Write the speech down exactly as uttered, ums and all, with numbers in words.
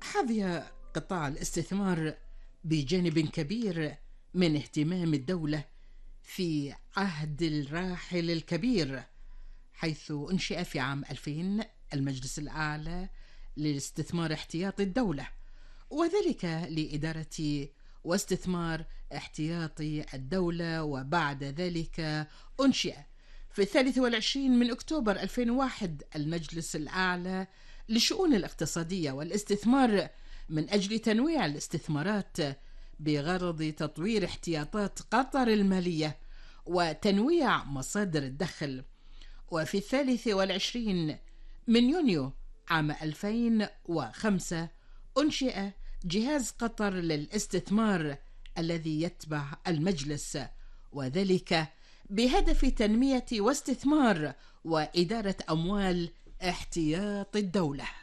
حظي قطاع الاستثمار بجانب كبير من اهتمام الدولة في عهد الراحل الكبير، حيث أنشئ في عام ألفين المجلس الأعلى للاستثمار احتياطي الدولة، وذلك لإدارة واستثمار احتياطي الدولة. وبعد ذلك أنشئ في الثالث والعشرين من أكتوبر ألفين وواحد المجلس الأعلى للشؤون الاقتصادية والاستثمار من أجل تنويع الاستثمارات بغرض تطوير احتياطات قطر المالية وتنويع مصادر الدخل. وفي الثالث والعشرين من يونيو عام ألفين وخمسة أنشئ جهاز قطر للاستثمار الذي يتبع المجلس، وذلك بهدف تنمية واستثمار وإدارة أموال احتياط الدولة.